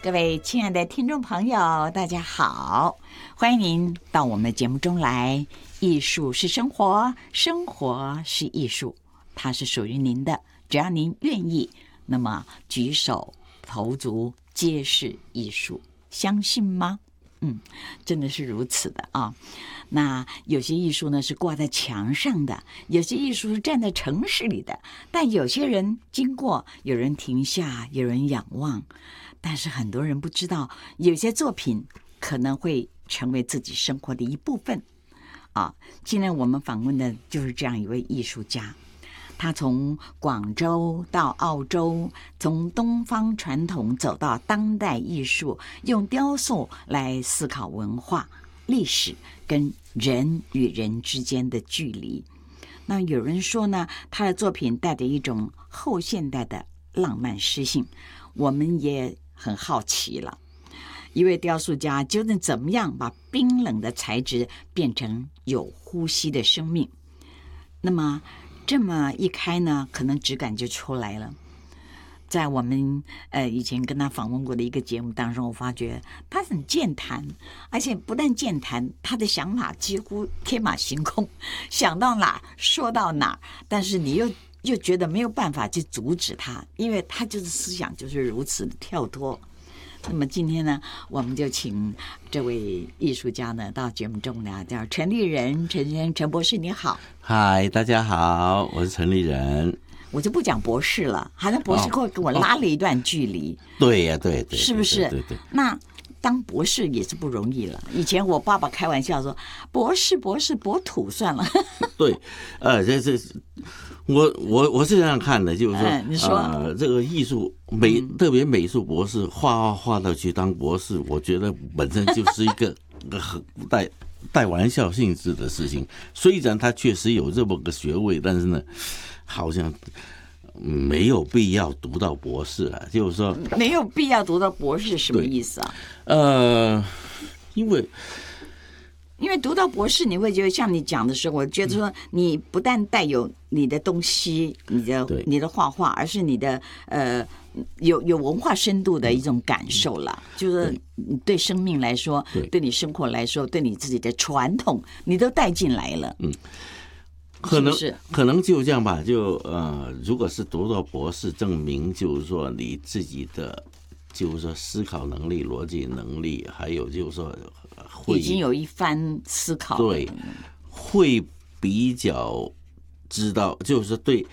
各位亲爱的听众朋友，大家好，欢迎您到我们的节目中来。艺术是生活，生活是艺术，它是属于您的。只要您愿意，那么举手投足皆是艺术，相信吗？真的是如此的啊。那有些艺术呢是挂在墙上的，有些艺术是站在城市里的，但有些人经过，有人停下，有人仰望。但是很多人不知道，有些作品可能会成为自己生活的一部分啊。今天我们访问的就是这样一位艺术家，他从广州到澳洲，从东方传统走到当代艺术，用雕塑来思考文化、历史跟人与人之间的距离。那有人说呢，他的作品带着一种后现代的浪漫诗性，我们也很好奇了，一位雕塑家究竟怎么样把冰冷的材质变成有呼吸的生命？那么这么一开呢，可能质感就出来了。在我们以前跟他访问过的一个节目当中，我发觉他很健谈，而且不但健谈，他的想法几乎天马行空，想到哪说到哪，但是你又觉得没有办法去阻止他，因为他就是思想就是如此的跳脱。那么今天呢，我们就请这位艺术家呢到节目中来，叫陈立人，陈博士你好。 嗨，大家好，我是陈立人。 我就不讲博士了，好像博士跟我拉了一段距离。 对呀，对， 是不是？ 对。 那当博士也是不容易了。以前我爸爸开玩笑说，博士博土算了。 对，我是这样看的，就是说， 你说这个艺术特别美术博士画到去当博士，我觉得本身就是一个很带玩笑性质的事情。虽然他确实有这么个学位，但是呢，好像没有必要读到博士了。就是说， 没有必要读到博士什么意思啊？因为读到博士，你会觉得像你讲的时候，我觉得说你不但带有你的东西，你的画画，而是你的有文化深度的一种感受了。就是对生命来说，对你生活来说，对你自己的传统，你都带进来了。 可能就这样吧。如果是读到博士，证明就是说你自己的就是说思考能力、逻辑能力，还有就是说已经有一番思考， 对，会比较知道，就是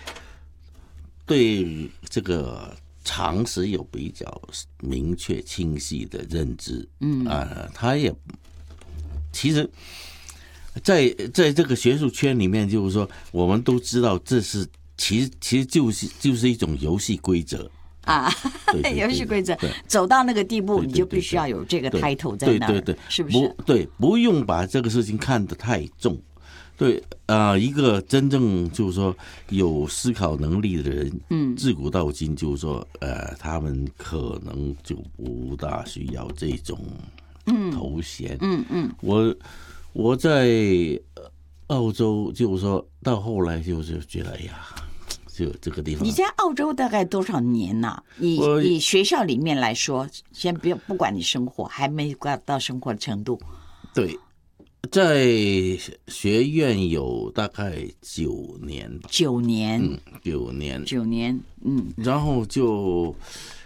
对这个常识有比较明确清晰的认知。他也其实在这个学术圈里面，就是说我们都知道这是其实就是一种游戏规则啊，游戏规则走到那个地步，你就必须要有这个 title 在那儿，对，是不是？ 不用把这个事情看得太重。对，一个真正就是说有思考能力的人，自古到今就是说，他们可能就不大需要这种头衔。我在澳洲就是说到后来就是觉得，哎呀。就这个地方， 你在澳洲大概多少年呢？以学校里面来说，先不管你生活，还没到生活的程度。 对，在学院有大概9年吧。9年，然后就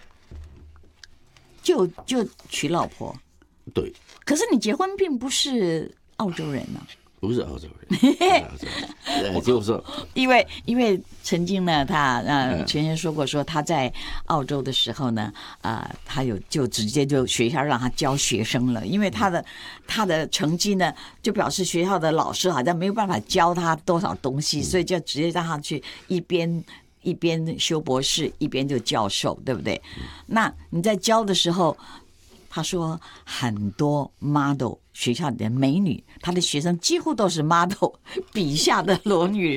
娶老婆。 对， 可是你结婚并不是澳洲人呢。 不是澳洲人，就是说， 因为曾经呢，他前先说过，说他在澳洲的时候呢，他就直接就学校让他教学生了，因为他的成绩呢，就表示学校的老师好像没有办法教他多少东西，所以就直接让他去一边修博士，一边就教授，对不对？那你在教的时候。他说很多 model 学校里的美女，他的学生几乎都是 model 笔下的裸女